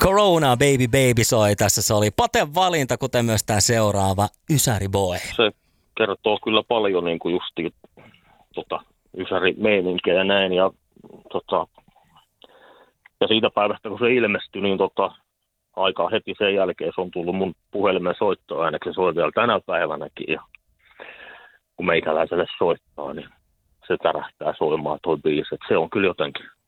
Corona Baby Baby soi tässä. Se oli Paten valinta, kuten myös tämä seuraava Ysäri Boy. Se kertoo kyllä paljon niin kuin justiin Ysäri-meininkiä ja näin. Ja siitä päivästä, kun se ilmestyi, niin aikaa heti sen jälkeen se on tullut mun puhelimen soittoääneksi. Se soi vielä tänä päivänäkin. Ja kun meikäläiselle soittaa, niin se tärähtää soimaan toi biisi. Se on kyllä jotenkin